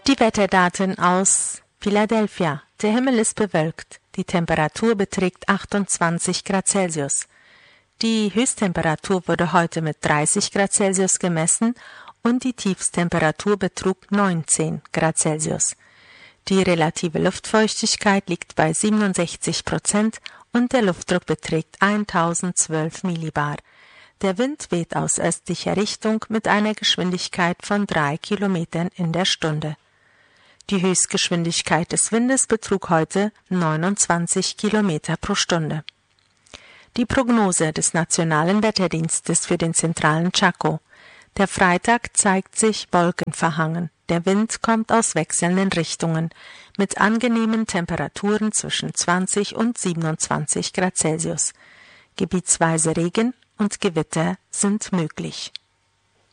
Die Wetterdaten aus Philadelphia. Der Himmel ist bewölkt. Die Temperatur beträgt 28 Grad Celsius. Die Höchsttemperatur wurde heute mit 30 Grad Celsius gemessen und die Tiefsttemperatur betrug 19 Grad Celsius. Die relative Luftfeuchtigkeit liegt bei 67% und der Luftdruck beträgt 1012 Millibar. Der Wind weht aus östlicher Richtung mit einer Geschwindigkeit von 3 Kilometern in der Stunde. Die Höchstgeschwindigkeit des Windes betrug heute 29 Kilometer pro Stunde. Die Prognose des Nationalen Wetterdienstes für den zentralen Chaco. Der Freitag zeigt sich wolkenverhangen. Der Wind kommt aus wechselnden Richtungen mit angenehmen Temperaturen zwischen 20 und 27 Grad Celsius. Gebietsweise Regen und Gewitter sind möglich.